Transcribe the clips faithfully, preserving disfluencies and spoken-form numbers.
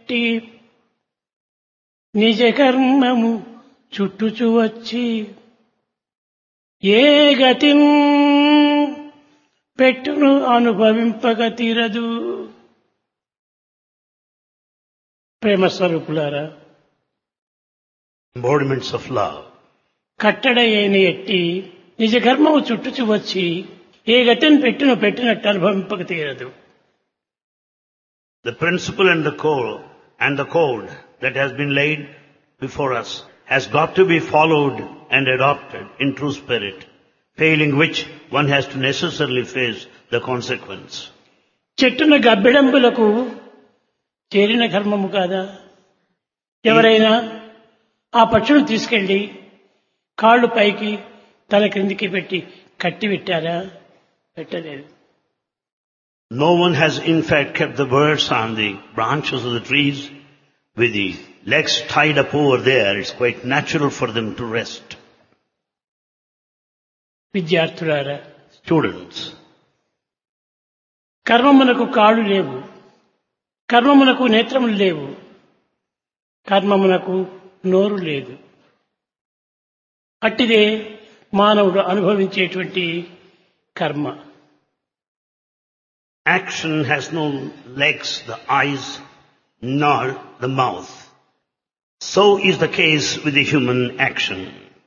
ఎట్టి నిజ కర్మము చుట్టుచు వచ్చి ఏ గతిం పెట్టును అనుభవింపక తీరదు. ప్రేమ స్వరూపులారా, embodiments of love. కట్టడ అయిన ఎట్టి నిజ కర్మము చుట్టుచు వచ్చి ఏ గతిని పెట్టును పెట్టినట్టు అనుభవింపక తీరదు. The principle and the code and the code that has been laid before us has got to be followed and adopted in true spirit, failing which one has to necessarily face the consequence. చెట్టున గబ్బిడంబులకు చేరిన కర్మము కాదా? ఎవరైనా ఆ పక్షును తీసుకెళ్లి కాళ్ళు పైకి తల క్రిందికి పెట్టి కట్టి పెట్టారా? పెట్టలేదు. No one has in fact kept the birds on the branches of the trees with the legs tied up over there. It's quite natural for them to rest. విద్యార్థులారా, Students, కర్మమునకు కాళ్ళు లేవు, కర్మమునకు నేత్రములు లేవు, కర్మమునకు నోరు లేదు. అట్టిదే మానవుడు అనుభవించేటువంటి కర్మ. action has no legs, the eyes, nor the mouth. So is the case with the human action.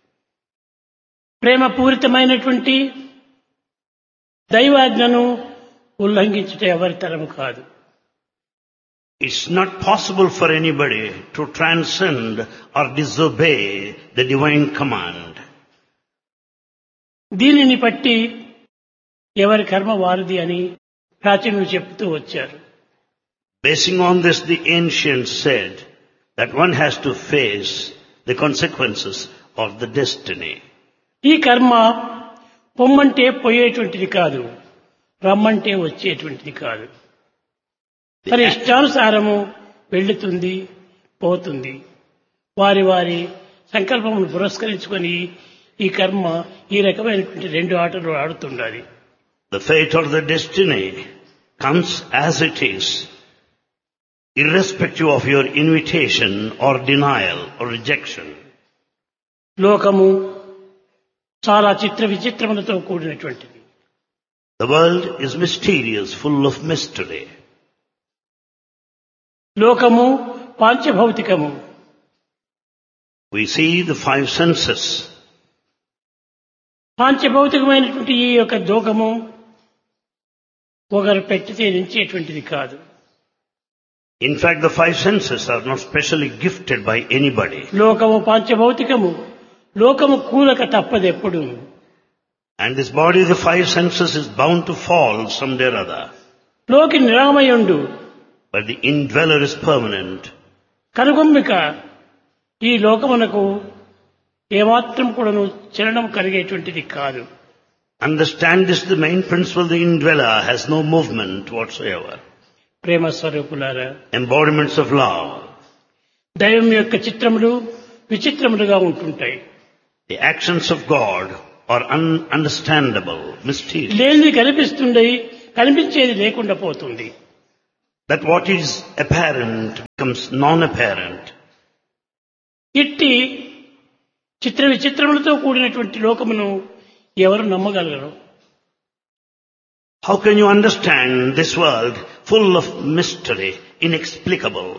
ప్రేమ పూరితమైనటువంటి దైవాజ్ఞను ఉల్లంఘించుట ఎవరి తరము కాదు. It's not possible for anybody to transcend or disobey the divine command. దీనిని బట్టి ఎవరి కర్మ వారిది అని ప్రాచీనులు చెప్తూ వచ్చారు. Basing on this, the ancients said that one has to face the consequences of the destiny. ఈ కర్మ పొమ్మంటే పోయేటువంటిది కాదు, రమ్మంటే వచ్చేటువంటిది కాదు. మరి ఇష్టానుసారము వెళ్తుంది, పోతుంది. వారి వారి సంకల్పమును పురస్కరించుకొని ఈ కర్మ ఈ రకమైనటువంటి రెండు ఆటలు ఆడుతుండాలి. The fate or the destiny comes as it is, irrespective of your invitation or denial or rejection. లోకము చాలా చిత్ర విచిత్రములతో కూడినటువంటిది. The world is mysterious, full of mystery. లోకము పాంచభౌతికము. We see the five senses. పాంచభౌతికమైనటువంటి ఈ యొక్క లోకము ఒకరు పెట్టితే నించేటువంటిది కాదు. In fact, the five senses are not specially gifted by anybody. లోకము పాంచభౌతికము, లోకము కూలక తప్పదెప్పుడు. And this body, the five senses, is bound to fall someday or other. లోకి నిరామయుండు, But the indweller is permanent. కనుగొమ్మిక ఈ లోకమునకు ఏమాత్రం కూడాను చలనం కలిగేటువంటిది కాదు. Understand this, the main principle, the indweller has no movement whatsoever. ప్రేమ స్వరూపులారా, Embodiments of love. దైవం యొక్క చిత్రములు విచిత్రములుగా ఉంటుంటాయి. The actions of God are ununderstandable, mysterious. లేనిది కనిపిస్తుంది, కనిపించేది లేకుండా పోతుంది. That what is apparent becomes non-apparent. ఇట్టి చిత్ర విచిత్రములతో కూడినటువంటి లోకమును ఎవరు నమ్మగలరు? How can you understand this world full of mystery, inexplicable?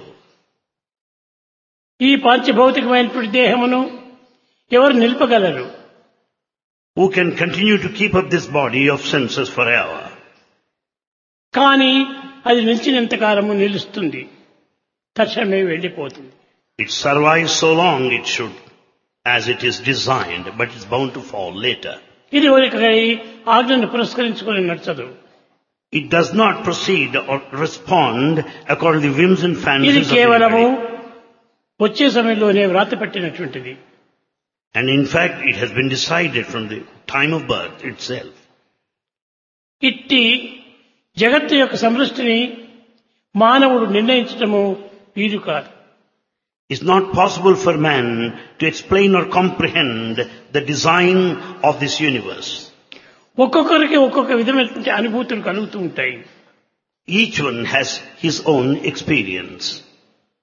ఈ పాంచభౌతికమైనటువంటి దేహమును ఎవరు నిలపగలరు? Who can continue to keep up this body of senses forever? కానీ అది నిలిచినంత కాలము నిలుస్తుంది, తక్షణమే వెళ్ళిపోతుంది. It survives so long it should, as it is designed, but it's bound to fall later. ఇది ఒకరి ఆజ్ఞను పురస్కరించుకొని నడచదు. It does not proceed or respond according to the whims and ఇది fancies of కేవలము anybody. వచ్చే సమయంలోనే వ్రాత పెట్టినటువంటిది. And in fact, it has been decided from the time of birth itself. ఇట్టి జగత్తు యొక్క సమృష్టిని మానవుడు నిర్ణయించటము వీలు కాదు. It's not possible for man to explain or comprehend the design of this universe. ఒక్కొక్కరికి ఒక్కొక్క విధమైనటువంటి అనుభూతులు కలుగుతూ ఉంటాయి. Each one has his own experience.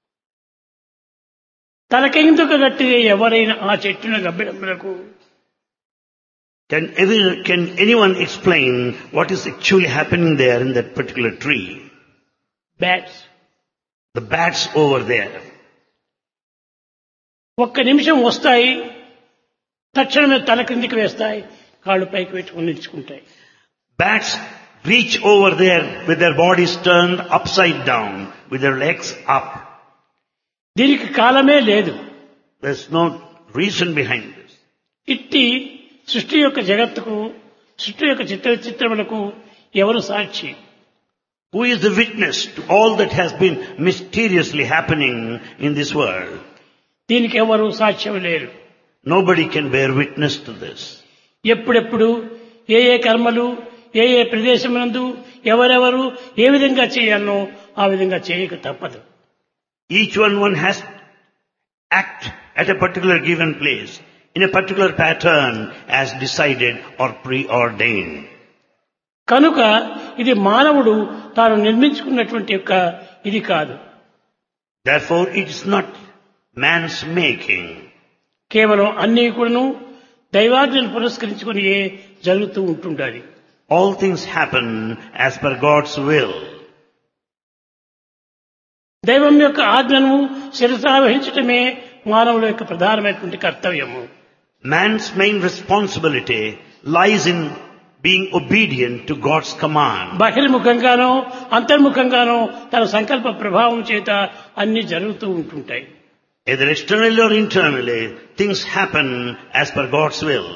తలకెందుకు గట్టిగా ఎవరైనా ఆ చెట్టున గబ్బిడములకు Can, every, can anyone explain what is actually happening there in that particular tree? Bats The bats over there. ఒక్క నిమిషం వస్తాయి, తక్షణమే తల కిందికి వేస్తాయి, కాళ్ళు పైకి పెట్టుకుని నిలుచుకుంటాయి. Bats reach over there with their bodies turned upside down, with their legs up. దీనికి కాలమే లేదు. There's no reason behind this. ఇట్టి సృష్టి యొక్క జగత్తుకు, సృష్టి యొక్క చిత్ర చిత్రములకు ఎవరు సాక్షి? Who is the witness to all that has been mysteriously happening in this world? దీనికి ఎవరు సాక్ష్యం లేరు. Nobody can bear witness to this. ఎప్పుడెప్పుడు ఏ ఏ కర్మలు ఏ ఏ ప్రదేశమునందు ఎవరెవరు ఏ విధంగా చేయాలనో ఆ విధంగా చేయక తప్పదు. Each one one has to act at a particular given place, in a particular pattern as decided or preordained. కనుక ఇది మానవుడు తాను నిర్మించుకున్నటువంటి యొక్క ఇది కాదు. Therefore it is not man's making. కేవలం అన్నీ కూడాను దైవాజ్ఞను పురస్కరించుకుని జరుగుతూ ఉంటుండాలి. All things happen as per God's will. దైవం యొక్క ఆజ్ఞను శిరసావహించటమే మానవుల యొక్క ప్రధానమైనటువంటి కర్తవ్యము. Man's main responsibility lies in being obedient to God's command. బహిర్ముఖంగానో అంతర్ముఖంగానో తన సంకల్ప ప్రభావం చేత అన్ని జరుగుతూ ఉంటుంటాయి. Either externally or internally, things happen as per God's will.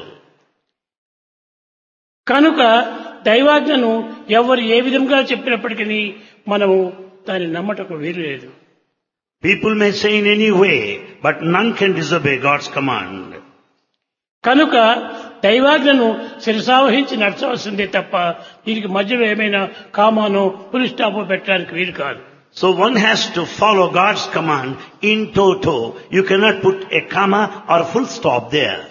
కనుక దైవాజ్ఞను ఎవరు ఏ విధంగా చెప్పినప్పటికీ మనము దాన్ని నమ్మటకు వీలు లేదు. People may say in any way, but none can disobey God's command. కనుక దైవాజ్ఞను శిరసావహించి నడచవలసిందే తప్ప దీనికి మధ్యలో ఏమైనా కామానో పులి స్టాపో పెట్టడానికి వీలు కాదు. So one has to follow God's command in toto. You cannot put a comma or a full stop there.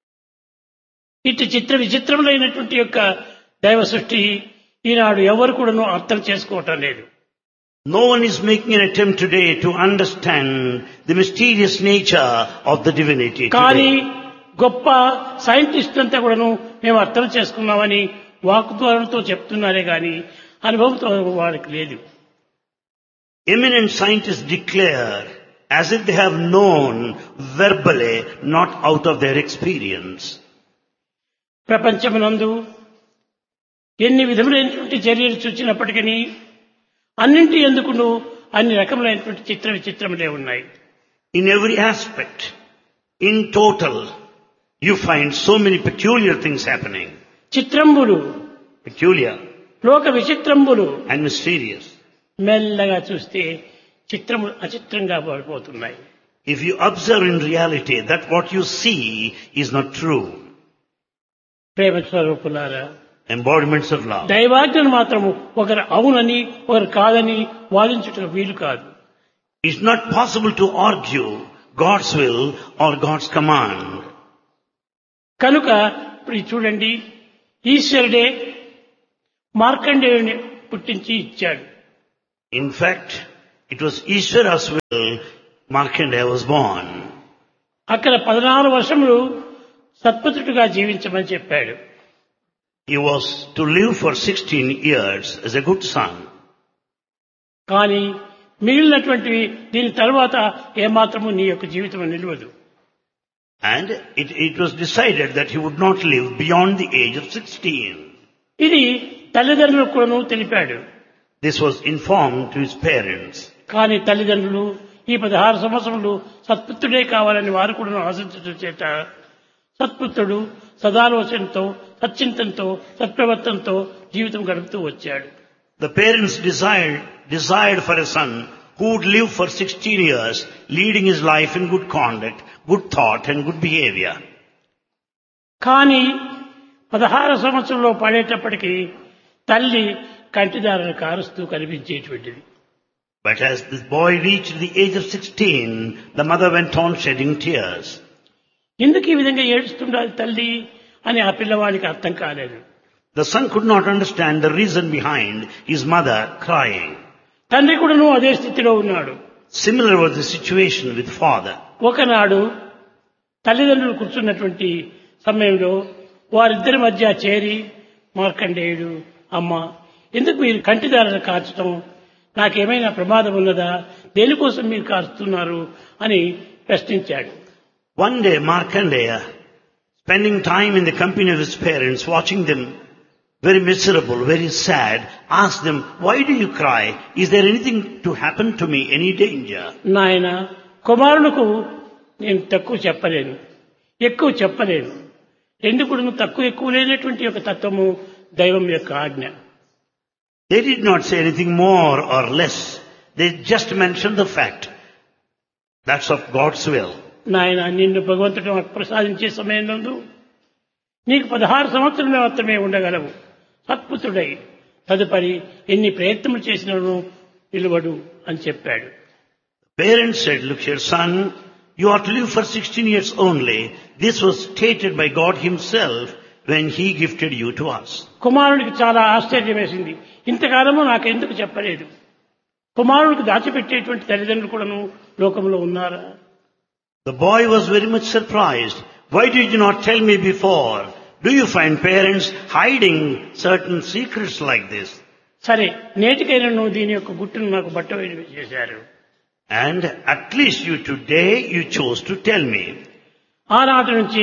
ఇటు చిత్ర విచిత్రములైనటువంటి యొక్క దైవ సృష్టి ఈనాడు ఎవరు కూడాను అర్థం చేసుకోవటం లేదు. No one is making an attempt today to understand the mysterious nature of the divinity కానీ today. గొప్ప సైంటిస్ట్ అంతా కూడాను మేము అర్థం చేసుకున్నామని వాక్ద్వారంతో చెప్తున్నారే గాని అనుభవంతో వారికి లేదు. Eminent scientists declare as if they have known verbally, not out of their experience. ప్రపంచమునందు ఎన్ని విధములైనటువంటి చర్యలు చూచినప్పటికీ అన్నింటి ఎందుకును అన్ని రకములైనటువంటి చిత్ర విచిత్రములే ఉన్నాయి. In every aspect, in total, you find so many peculiar things happening. చిత్రంబులు, Peculiar లోక విచిత్రంబులు and mysterious. మెల్లగా చూస్తే చిత్రములు అచిత్రంగా పడిపోతున్నాయి. If you observe in reality that what you see is not true, ప్రేమ స్వరూపులారా, embodiments of love. దైవాజ్ఞను మాత్రము ఒకరు అవునని ఒకరు కాదని వాదించుట వీలు కాదు. It's not possible to argue God's will or God's command. కనుక ఇప్పుడు ఇది చూడండి, ఈశ్వరుడే మార్కండేయుని పుట్టించి ఇచ్చాడు. In fact, it was Ishvara's will Markandeya was born. అక్కడ పదనాలుగు వర్షములు సత్పుత్రుడిగా జీవించమని చెప్పాడు. He was to live for sixteen years as a good son. కానీ మిగిలినటువంటివి దీని తర్వాత ఏమాత్రము నీ యొక్క జీవితం నిలవదు. And it, it was decided that he would not live beyond the age of sixteen. ఇది తల్లిదండ్రులకు కూడాను తెలిపాడు. This was informed to his parents. కానీ తల్లిదండ్రులు ఈ పదహారు సంవత్సరములు సత్పుత్రుడే కావాలని వారు కూడా ఆశించడం చేత సత్పుత్రుడు సదాలోచనతో సచ్చింతంతో సత్ప్రవర్తనతో జీవితం గడుపుతూ వచ్చాడు. The parents desired, desired for a son who would live for sixteen years, leading his life in good conduct, good thought and good behavior. కానీ పదహారు సంవత్సరంలో పడేటప్పటికీ తల్లి కంటిదారులు కారుస్తూ కనిపించేటువంటిది. But as this boy reached the age of sixteen, the mother went on shedding tears. ఎందుకు ఈ విధంగా ఏడుస్తుండాలి తల్లి అని ఆ పిల్లవాడికి అర్థం కాలేదు. The son could not understand the reason behind his mother crying. తండ్రి కూడాను అదే స్థితిలో ఉన్నాడు. Similar was the situation with father. ఒకనాడు తల్లిదండ్రులు కూర్చున్నటువంటి సమయంలో వారిద్దరి మధ్య చేరి మార్కండేయుడు, అమ్మ ఎందుకు మీరు కంటిదారులను కార్చటం, నాకేమైనా ప్రమాదం ఉన్నదా, దేనికోసం మీరు కారుస్తున్నారు అని ప్రశ్నించాడు. One day Markandeya, spending time in the company of his parents, watching them very miserable, very sad, asked them, why do you cry? Is there anything to happen to me, any danger? నాయన, కుమారులకు నేను తక్కువ చెప్పలేను, ఎక్కువ చెప్పలేను. ఎందుకు తక్కువ ఎక్కువ లేనటువంటి ఒక తత్వము దైవం యొక్క ఆజ్ఞ. They did not say anything more or less. They just mentioned the fact. That's of God's will. నాయన, నిన్ను భగవంతుడు ప్రసాదించే సమయం నందు నీకు పదహారు సంవత్సరాలు మాత్రమే ఉండగలవు. సత్పుత్రుడై తదుపరి ఎన్ని ప్రయత్నములు చేసినను నిలవడు అని చెప్పాడు. Parents said, look here son, you ought to live for sixteen years only. This was stated by God himself when he gifted you to us. కుమారుడికి చాలా ఆశ్చర్యం వేసింది. ఇంతకాలము నాకెందుకు చెప్పలేదు? కుమారుడికి దాచిపెట్టేటువంటి తల్లిదండ్రులు కూడాను లోకంలో ఉన్నారా? The boy was very much surprised. Why did you not tell me before? Do you find parents hiding certain secrets like this? సరే, నేటికైనా నువ్వు దీని యొక్క గుట్టును నాకు బట్ట చేశారు. And at least you today you chose to tell me. ఆనాటి నుంచి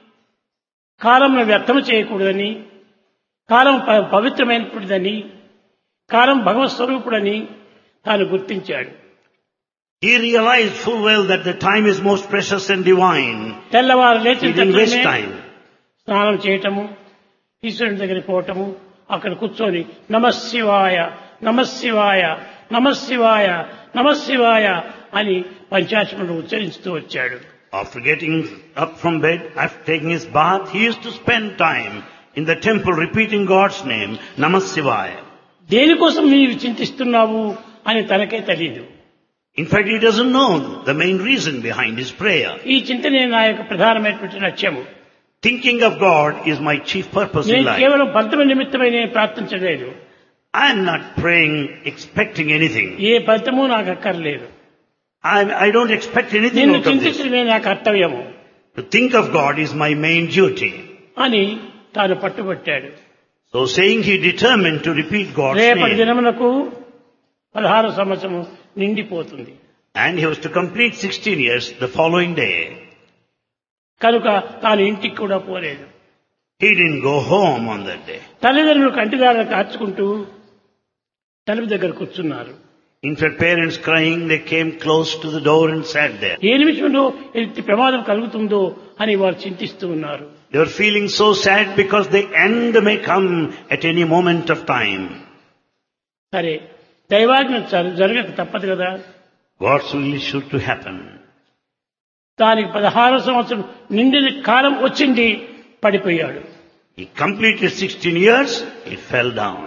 కాలంను వ్యర్థం చేయకూడదని, కాలం పవిత్రమైనటువంటిదని, కాలం భగవత్ స్వరూపుడని తాను గుర్తించాడు. He realized full well that the time is most precious and divine. తెల్లవారు లేచి He didn't waste time. స్నానం చేయటము, ఈశ్వరుని దగ్గర పోవటము, అక్కడ కూర్చొని నమశివాయ నమశివాయ నమశివాయ నమశివాయ అని పంచాక్షరులు ఉచ్చరిస్తూ వచ్చాడు. After getting up from bed, after taking his bath, he used to spend time in the temple repeating God's name, Namah Shivaya. దేనికోసం నీవు చింతిస్తున్నావు అని తనకే తెలియదు. In fact, he doesn't know the main reason behind his prayer. ఈ చింతనే నా యొక్క ప్రధానమైనటువంటి లక్ష్యము. Thinking of God is my chief purpose in నేను life. కేవలం ఫలితమ నిమిత్తమై నేను ప్రార్థించలేదు. I am not praying expecting anything. ఏ ఫలితము నాకు అక్కర్లేదు. I, I don't expect anything నిన్ను out of this. చింతించడమే నా కర్తవ్యము To think of God is my main duty. అని తాను పట్టుబట్టాడు. So saying, he determined to repeat God's రేపటి name. దినమునకు పదహారు సంవత్సరము నిండిపోతుంది. And he was to complete sixteen years the following day. కనుక తాను ఇంటికి కూడా పోలేదు. He didn't go home on that day. తల్లిదండ్రులు కంటిదారులు కార్చుకుంటూ తలుపు దగ్గర కూర్చున్నారు. In fact, parents crying, they came close to the door and sat there. ఏ నిమిషంలో ఎట్టి ప్రమాదం కలుగుతుందో అని వారు చింతిస్తూ ఉన్నారు. They were feeling so sad because the end may come at any moment of time. సరే, దైవాజ్ఞ జరగక తప్పదు కదా. God's will is sure to happen. దానికి పదహారు సంవత్సరం నిండిన కాలం వచ్చింది, పడిపోయాడు. He completed sixteen years, he fell down.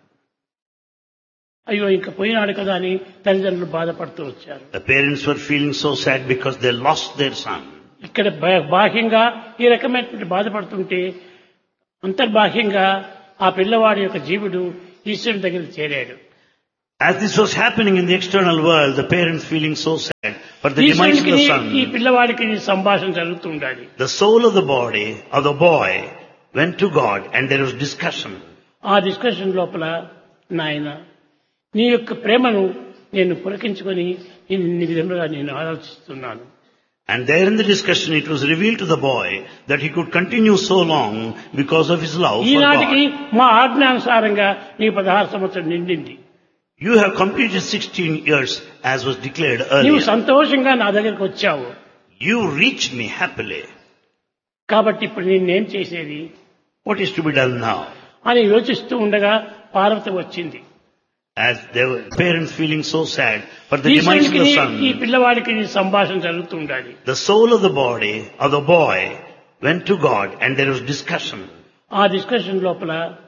అయ్యో, ఇంకా పోయినాడు కదా అని తల్లిదండ్రులు బాధపడుతూ వచ్చారు. The parents were feeling so sad because they lost their son. ఇక్కడ బాహ్యంగా ఈ రకమైనటువంటి బాధపడుతుంటే అంతర్బాహ్యంగా ఆ పిల్లవాడి యొక్క జీవుడు ఈశ్వరుని దగ్గర చేరాడు. As this was happening in the external world, the parents feeling so sad for the demise of the son. ఈ పిల్లవాడికి సంభాషణ జరుగుతూ ఉండాలి. The soul of the body of the boy went to God and there was discussion. ఆ discussion లోపల, నాయన నీ యొక్క ప్రేమను నేను పులకించుకొని ఈ విధంగా నేను ఆలోచిస్తున్నాను. And there in the discussion it was revealed to the boy that he could continue so long because of his love for ఈనాటికి God. మా ఆజ్ఞానుసారంగా నీ పదహారు సంవత్సరం నిండింది. You have completed sixteen years as was declared నీవు earlier. సంతోషంగా నా దగ్గరకు వచ్చావు. You reached me happily. కాబట్టి ఇప్పుడు నేనేం చేసేది What is to be done now? అని యోచిస్తూ ఉండగా పార్వతి వచ్చింది. As their parents feeling so sad for the demise of the ఈ son, పిల్లవాడికి సంభాషణ జరుగుతూ ఉండాలి. the soul of the body of the boy went to God and there was discussion. ఆ discussion లోపల